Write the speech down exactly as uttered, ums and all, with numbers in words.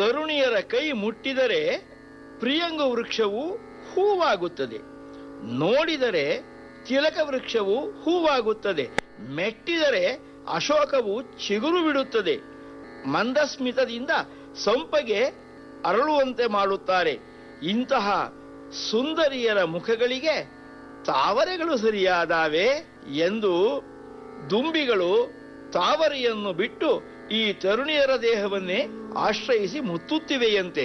ತರುಣಿಯರ ಕೈ ಮುಟ್ಟಿದರೆ ಪ್ರಿಯಂಗ ವೃಕ್ಷವು ಹೂವಾಗುತ್ತದೆ, ನೋಡಿದರೆ ತಿಲಕ ವೃಕ್ಷವು ಹೂವಾಗುತ್ತದೆ, ಮೆಟ್ಟಿದರೆ ಅಶೋಕವು ಚಿಗುರು ಬಿಡುತ್ತದೆ. ಮಂದಸ್ಮಿತದಿಂದ ಸಂಪಗೆ ಅರಳುವಂತೆ ಮಾಡುತ್ತಾರೆ. ಇಂತಹ ಸುಂದರಿಯರ ಮುಖಗಳಿಗೆ ತಾವರೆಗಳು ಸರಿಯಾದಾವೆ ಎಂದು ದುಂಬಿಗಳು ತಾವರೆಯನ್ನು ಬಿಟ್ಟು ಈ ತರುಣಿಯರ ದೇಹವನ್ನೇ ಆಶ್ರಯಿಸಿ ಮುತ್ತುತ್ತಿವೆಯಂತೆ.